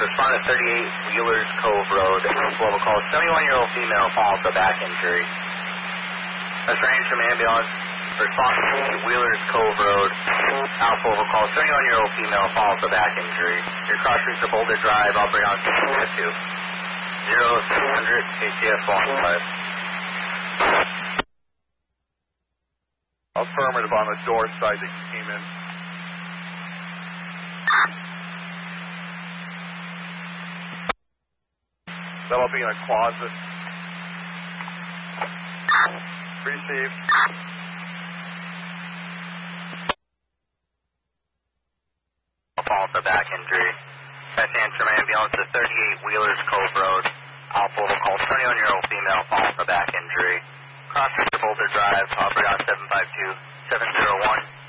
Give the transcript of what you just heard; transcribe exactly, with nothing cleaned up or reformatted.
respond to thirty-eight Wheelers Cove Road. twelve call, seventy-one-year-old female falls to back injury. That's range from ambulance. Respond to Wheelers Cove Road. Alpha over call, seventy-one-year-old female falls to back injury. Your cross streets to Boulder Drive, operate on two. zero six hundred, A C S one five. Affirmative on the door side that you came in. That'll be in a closet. Received. Fall to back injury. That's answer from ambulance to thirty-eight Wheelers Cove Road. Alpha over call, twenty-one-year-old female falls to back injury. Cross Boulder Drive, operate on seven five two, seven zero one.